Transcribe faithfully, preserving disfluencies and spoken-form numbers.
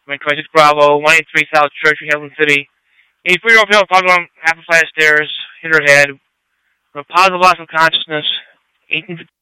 twenty-six Bravo, one eighty-three South Church, Hamilton City. eighty-four-year-old female talking on half a flight of stairs, hit her head. A positive loss of consciousness. eighteen